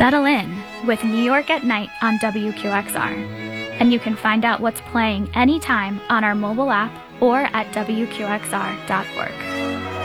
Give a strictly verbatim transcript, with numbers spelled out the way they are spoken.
Settle in with New York at Night on W Q X R. And you can find out what's playing anytime on our mobile app or at W Q X R dot org.